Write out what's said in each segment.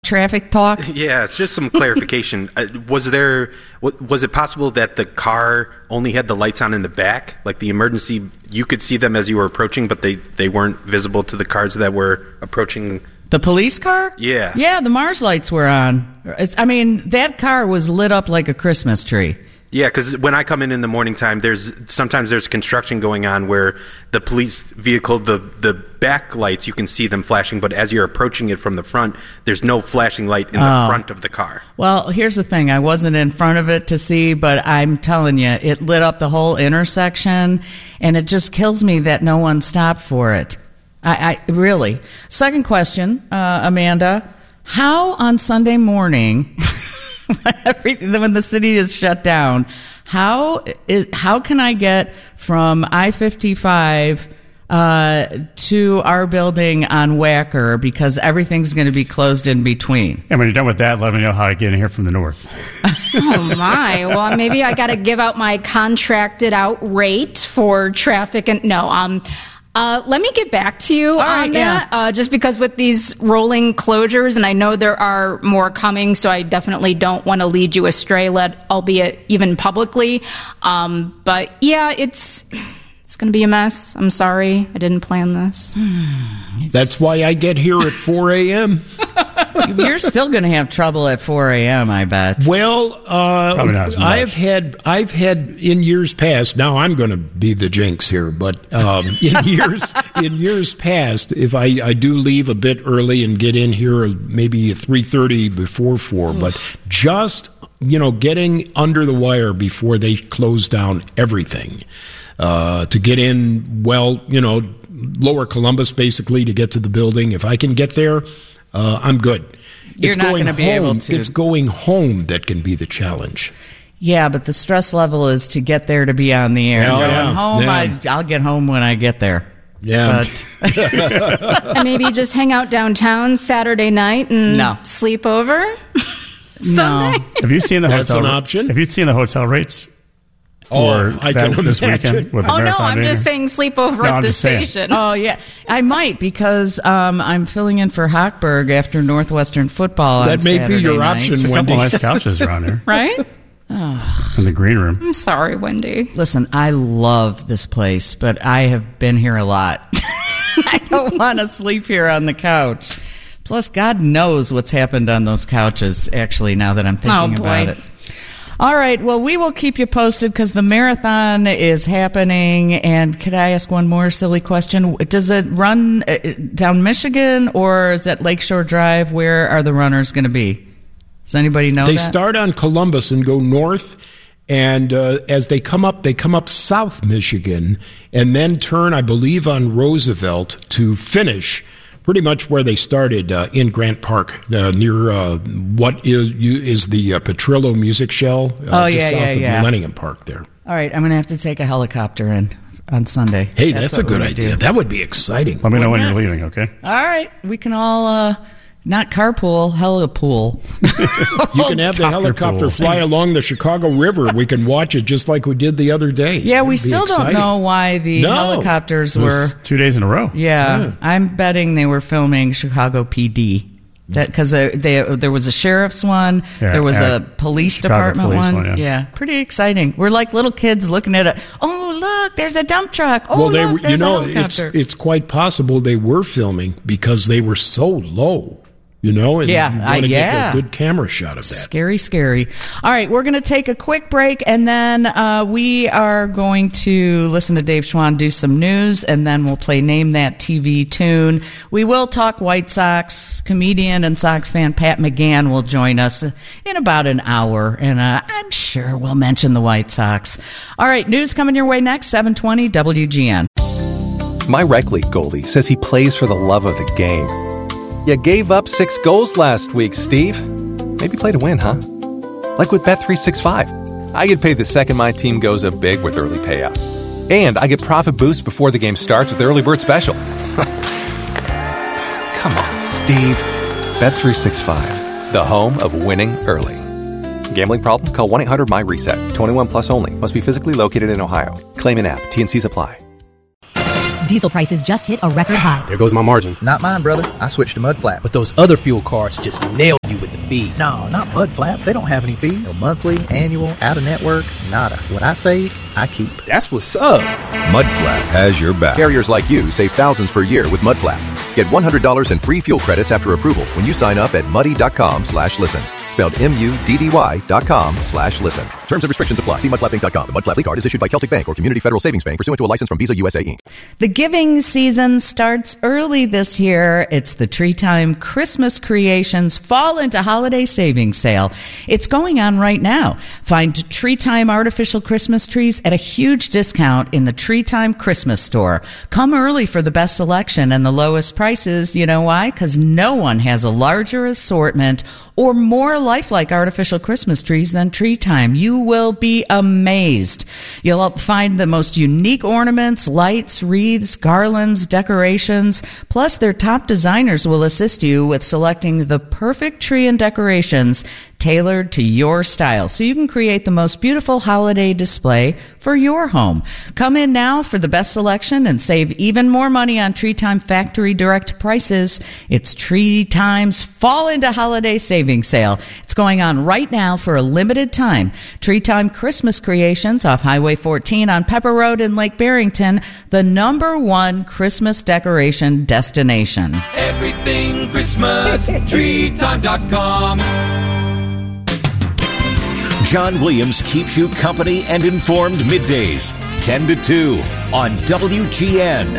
traffic talk? Yeah, it's just some clarification. Was it possible that the car only had the lights on in the back? Like the emergency, you could see them as you were approaching, but they weren't visible to the cars that were approaching? The police car? Yeah. Yeah, the Mars lights were on. That car was lit up like a Christmas tree. Yeah, because when I come in the morning time, sometimes there's construction going on where the police vehicle, the back lights, you can see them flashing, but as you're approaching it from the front, there's no flashing light in the front of the car. Well, here's the thing. I wasn't in front of it to see, but I'm telling you, it lit up the whole intersection, and it just kills me that no one stopped for it. I really. Second question, Amanda. How on Sunday morning... when the city is shut down, how can I get from I-55 to our building on Wacker, because everything's going to be closed in between? And when you're done with that, let me know how I get in here from the north. Oh my! Well, maybe I got to give out my contracted out rate for traffic. And let me get back to you on that, just because with these rolling closures, and I know there are more coming, so I definitely don't want to lead you astray, albeit even publicly. But yeah, it's going to be a mess. I'm sorry. I didn't plan this. That's why I get here at 4 a.m. You're still going to have trouble at 4 a.m., I bet. Well, I've had in years past. Now I'm going to be the jinx here, but in years past, if I do leave a bit early and get in here maybe 3:30 before 4, but just getting under the wire before they close down everything. To get in, Lower Columbus, basically, to get to the building. If I can get there, I'm good. You're not going to be able to. It's going home that can be the challenge. Yeah, but the stress level is to get there to be on the air. I'll get home when I get there. Yeah. And maybe just hang out downtown Saturday night and sleep over Sunday? No. Have you seen the That's hotel? an option. Have you seen the hotel rates? I can this imagine. weekend with the Oh, no, marathon I'm dinner? just saying sleep over at the station. Oh, yeah. I might, because I'm filling in for Hochberg after Northwestern football That on may Saturday be your night. option, There's a Wendy. couple nice couches around here. Right? In the green room. I'm sorry, Wendy. Listen, I love this place, but I have been here a lot. I don't want to sleep here on the couch. Plus, God knows what's happened on those couches, actually, now that I'm thinking about it. All right, well, we will keep you posted because the marathon is happening. And could I ask one more silly question? Does it run down Michigan, or is that Lakeshore Drive? Where are the runners going to be? Does anybody know They that? start on Columbus and go north, and as they come up South Michigan, and then turn, I believe, on Roosevelt to finish pretty much where they started in Grant Park, near what is the Petrillo Music Shell, just south of Millennium Park there. All right, I'm going to have to take a helicopter in on Sunday. Hey, that's a good idea. That would be exciting. Let me know when you're leaving, okay? All right, we can all not carpool, helipool. You can have the helicopter fly along the Chicago River. We can watch it just like we did the other day. Yeah, we still don't know why the helicopters were 2 days in a row. Yeah, I'm betting they were filming Chicago PD. Because there was a sheriff's one, there was a police Chicago department police one. Yeah, pretty exciting. We're like little kids looking at it. Oh, look, there's a dump truck. Oh, look, there's a helicopter. It's quite possible they were filming because they were so low. And you want to get a good camera shot of that. Scary. All right, we're going to take a quick break, and then we are going to listen to Dave Schwann do some news, and then we'll play Name That TV Tune. We will talk White Sox. Comedian and Sox fan Pat McGann will join us in about an hour, and I'm sure we'll mention the White Sox. All right, news coming your way next, 720 WGN. My rec league goalie says he plays for the love of the game. You gave up 6 goals last week, Steve. Maybe play to win, huh? Like with Bet365. I get paid the second my team goes up big with early payout. And I get profit boost before the game starts with Early Bird Special. Come on, Steve. Bet365. The home of winning early. Gambling problem? Call 1-800-MY-RESET. 21 plus only. Must be physically located in Ohio. Claim in app. T&Cs apply. Diesel prices just hit a record high. There goes my margin. Not mine, brother. I switched to Mud Flat. But those other fuel cards just nailed with the fees. No, not Mudflap. They don't have any fees. No monthly, annual, out-of-network, nada. What I save, I keep. That's what's up. Mudflap has your back. Carriers like you save thousands per year with Mudflap. Get $100 in free fuel credits after approval when you sign up at muddy.com/listen. Spelled MUDDY.com/listen. Terms and restrictions apply. See mudflappinc.com. The Mudflap card is issued by Celtic Bank or Community Federal Savings Bank pursuant to a license from Visa USA Inc. The giving season starts early this year. It's the Tree Time Christmas Creations Fall into Holiday Savings Sale. It's going on right now. Find Tree Time artificial Christmas trees at a huge discount in the Tree Time Christmas store. Come early for the best selection and the lowest prices. You know why? Because no one has a larger assortment or more lifelike artificial Christmas trees than Tree Time. You will be amazed. You'll find the most unique ornaments, lights, wreaths, garlands, decorations. Plus, their top designers will assist you with selecting the perfect tree and decorations tailored to your style, so you can create the most beautiful holiday display for your home. Come in now for the best selection and save even more money on Tree Time factory direct prices. It's Tree Time's Fall into Holiday Savings Sale. It's going on right now for a limited time. Tree Time Christmas Creations off Highway 14 on Pepper Road in Lake Barrington, the #1 Christmas decoration destination. Everything Christmas, treetime.com. John Williams keeps you company and informed middays, 10 to 2 on WGN.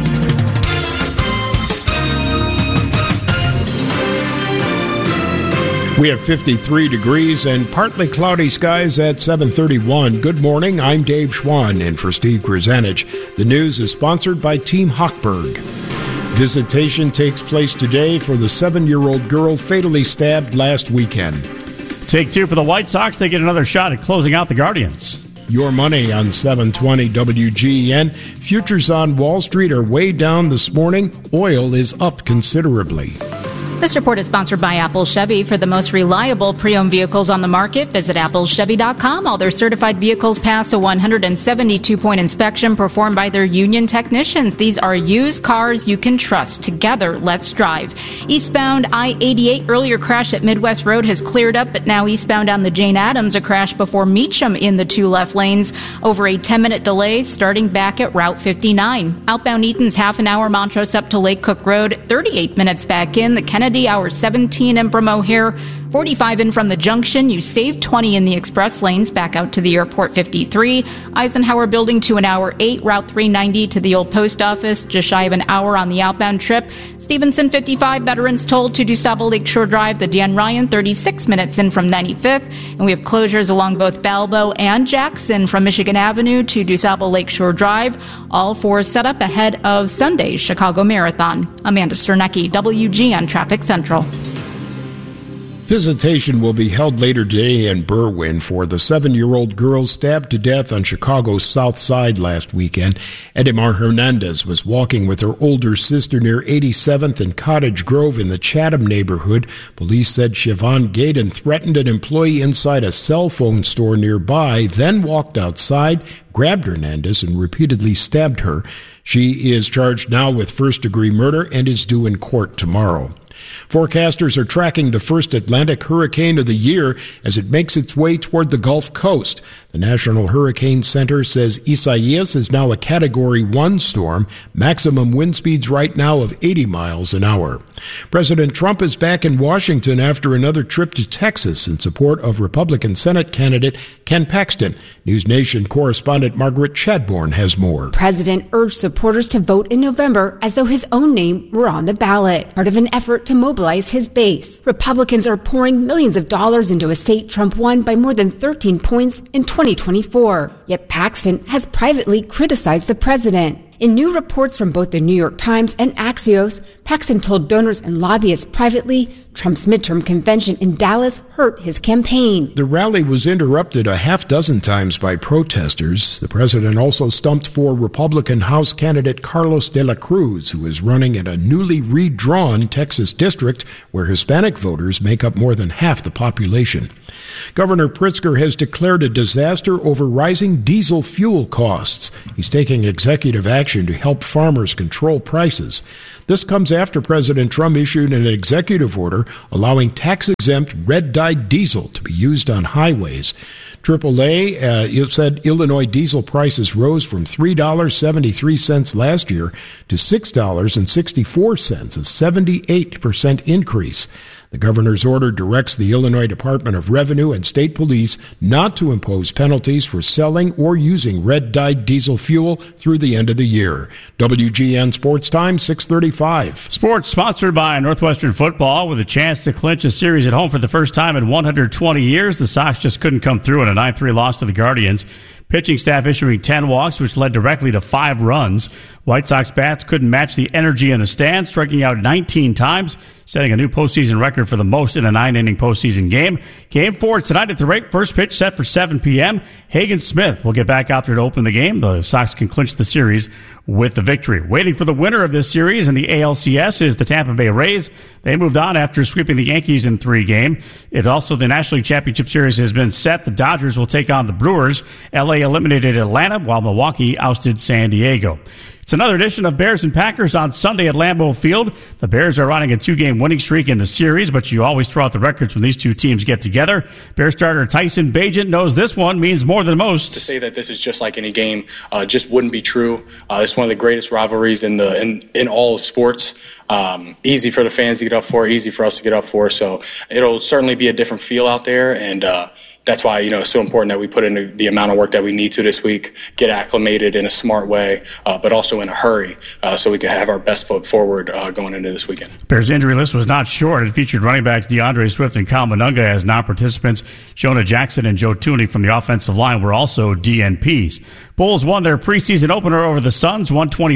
We have 53 degrees and partly cloudy skies at 7:31. Good morning, I'm Dave Schwann, and for Steve Grzanich, the news is sponsored by Team Hochberg. Visitation takes place today for the 7-year-old girl fatally stabbed last weekend. Take 2 for the White Sox. They get another shot at closing out the Guardians. Your money on 720 WGN. Futures on Wall Street are way down this morning. Oil is up considerably. This report is sponsored by Apple Chevy. For the most reliable pre-owned vehicles on the market, visit applechevy.com. All their certified vehicles pass a 172-point inspection performed by their union technicians. These are used cars you can trust. Together, let's drive. Eastbound I-88 earlier crash at Midwest Road has cleared up, but now eastbound on the Jane Addams, a crash before Meacham in the 2 left lanes. Over a 10-minute delay starting back at Route 59. Outbound Eaton's half an hour Montrose up to Lake Cook Road, 38 minutes back in. The Kennedy hour 17 in from O'Hare, 45 in from the junction. You save 20 in the express lanes back out to the airport 53. Eisenhower building to an hour 8, Route 390 to the old post office, just shy of an hour on the outbound trip. Stevenson 55, veterans told to DuSable Lakeshore Drive, the Dan Ryan 36 minutes in from 95th. And we have closures along both Balbo and Jackson from Michigan Avenue to DuSable Lakeshore Drive, all for setup ahead of Sunday's Chicago Marathon. Amanda Sternecki, WGN Traffic Central. Visitation will be held later today in Berwyn for the 7-year-old girl stabbed to death on Chicago's South Side last weekend. Edimar Hernandez was walking with her older sister near 87th and Cottage Grove in the Chatham neighborhood. Police said Siobhan Gaydon threatened an employee inside a cell phone store nearby, then walked outside, grabbed Hernandez, and repeatedly stabbed her. She is charged now with first-degree murder and is due in court tomorrow. Forecasters are tracking the first Atlantic hurricane of the year as it makes its way toward the Gulf Coast. The National Hurricane Center says Isaias is now a Category 1 storm, maximum wind speeds right now of 80 miles an hour. President Trump is back in Washington after another trip to Texas in support of Republican Senate candidate Ken Paxton. News Nation correspondent Margaret Chadbourne has more. The president urged supporters to vote in November as though his own name were on the ballot, part of an effort to mobilize his base. Republicans are pouring millions of dollars into a state Trump won by more than 13 points in 2024. Yet Paxton has privately criticized the president. In new reports from both the New York Times and Axios, Paxton told donors and lobbyists privately Trump's midterm convention in Dallas hurt his campaign. The rally was interrupted a half dozen times by protesters. The president also stumped for Republican House candidate Carlos de la Cruz, who is running in a newly redrawn Texas district where Hispanic voters make up more than half the population. Governor Pritzker has declared a disaster over rising diesel fuel costs. He's taking executive action to help farmers control prices. This comes after President Trump issued an executive order allowing tax-exempt red-dyed diesel to be used on highways. AAA said Illinois diesel prices rose from $3.73 last year to $6.64, a 78% increase. The governor's order directs the Illinois Department of Revenue and state police not to impose penalties for selling or using red-dyed diesel fuel through the end of the year. WGN Sports Time, 6:35. Sports sponsored by Northwestern Football. With a chance to clinch a series at home for the first time in 120 years, the Sox just couldn't come through in a 9-3 loss to the Guardians. Pitching staff issuing 10 walks, which led directly to 5 runs. White Sox bats couldn't match the energy in the stands, striking out 19 times, setting a new postseason record for the most in a 9-inning postseason game. Game 4 tonight at the rate. First pitch set for 7 p.m. Hagen Smith will get back out there to open the game. The Sox can clinch the series with the victory. Waiting for the winner of this series in the ALCS is the Tampa Bay Rays. They moved on after sweeping the Yankees in 3 games. It's also the National League Championship Series has been set. The Dodgers will take on the Brewers. LA eliminated Atlanta while Milwaukee ousted San Diego. It's another edition of Bears and Packers on Sunday at Lambeau Field. The Bears are riding a 2-game winning streak in the series, but you always throw out the records when these two teams get together. Bears starter Tyson Bagent knows this one means more than most. To say that this is just like any game just wouldn't be true. It's one of the greatest rivalries in all of sports. Easy for the fans to get up for, easy for us to get up for. So it'll certainly be a different feel out there, and that's why, it's so important that we put in the amount of work that we need to this week, get acclimated in a smart way, but also in a hurry, so we can have our best foot forward going into this weekend. Bears injury list was not short. It featured running backs DeAndre Swift and Kyle Monunga as non-participants. Jonah Jackson and Joe Tooney from the offensive line were also DNPs. Bulls won their preseason opener over the Suns,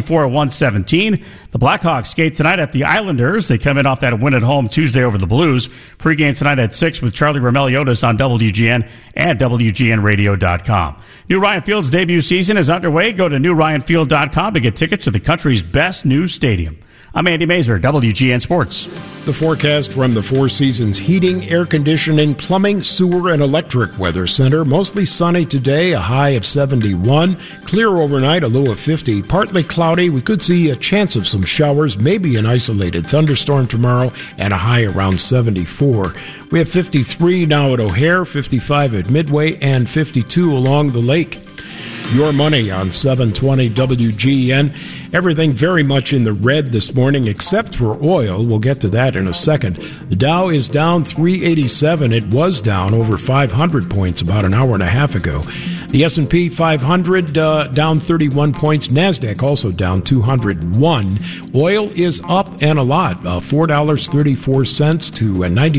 124-117. The Blackhawks skate tonight at the Islanders. They come in off that win at home Tuesday over the Blues. Pre-game tonight at 6 with Charlie Romeliotis on WGN and WGNradio.com. New Ryan Field's debut season is underway. Go to newryanfield.com to get tickets to the country's best new stadium. I'm Andy Mazer, WGN Sports. The forecast from the Four Seasons Heating, Air Conditioning, Plumbing, Sewer, and Electric Weather Center. Mostly sunny today, a high of 71. Clear overnight, a low of 50. Partly cloudy. We could see a chance of some showers, maybe an isolated thunderstorm tomorrow, and a high around 74. We have 53 now at O'Hare, 55 at Midway, and 52 along the lake. Your money on 720 WGN. Everything very much in the red this morning except for oil. We'll get to that in a second. The Dow is down 387. It was down over 500 points about an hour and a half ago. The S&P 500 down 31 points. NASDAQ also down 201. Oil is up and a lot, $4.34 to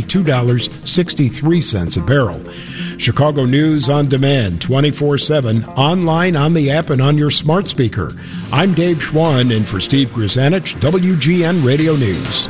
$92.63 a barrel. Chicago News on demand, 24/7, online, on the app, and on your smart speaker. I'm Dave Schwann, and for Steve Grzanich, WGN Radio News.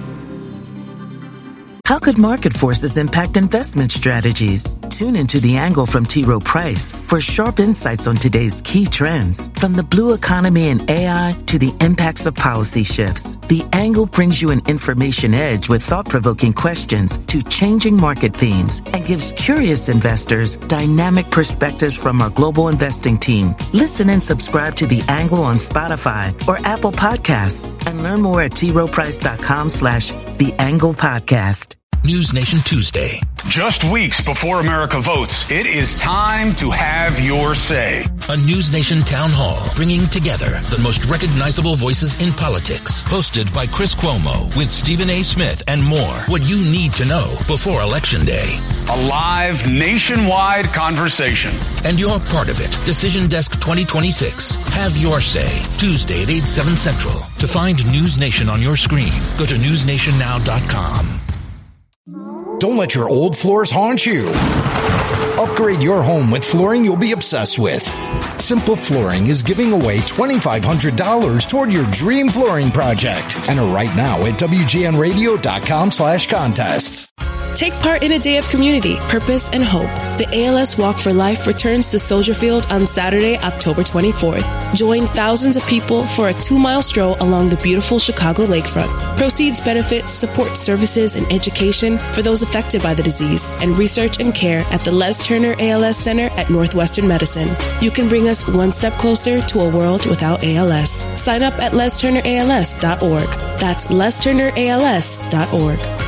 How could market forces impact investment strategies? Tune into The Angle from T. Rowe Price for sharp insights on today's key trends. From the blue economy and AI to the impacts of policy shifts, The Angle brings you an information edge with thought-provoking questions to changing market themes and gives curious investors dynamic perspectives from our global investing team. Listen and subscribe to The Angle on Spotify or Apple Podcasts and learn more at troweprice.com/The Angle Podcast. News Nation Tuesday. Just weeks before America votes, it is time to have your say. A News Nation town hall bringing together the most recognizable voices in politics. Hosted by Chris Cuomo with Stephen A. Smith and more. What you need to know before Election Day. A live nationwide conversation. And you're part of it. Decision Desk 2026. Have your say. Tuesday at 8, 7 Central. To find News Nation on your screen, go to newsnationnow.com. Don't let your old floors haunt you. Upgrade your home with flooring you'll be obsessed with. Simple Flooring is giving away $2,500 toward your dream flooring project. Enter right now at WGNradio.com/contests. Take part in a day of community, purpose, and hope. The ALS Walk for Life returns to Soldier Field on Saturday, October 24th. Join thousands of people for a 2-mile stroll along the beautiful Chicago lakefront. Proceeds benefit support services and education for those affected by the disease and research and care at the Les Turner ALS Center at Northwestern Medicine. You can bring us one step closer to a world without ALS. Sign up at lesturnерals.org. That's lesturnерals.org.